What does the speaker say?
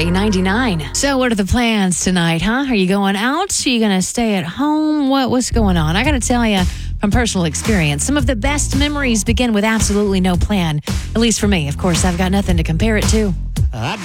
K99. So what are the plans tonight, huh? Are you going out? Are you going to stay at home? What's going on? I got to tell you from personal experience, some of the best memories begin with absolutely no plan. At least for me. Of course, I've got nothing to compare it to.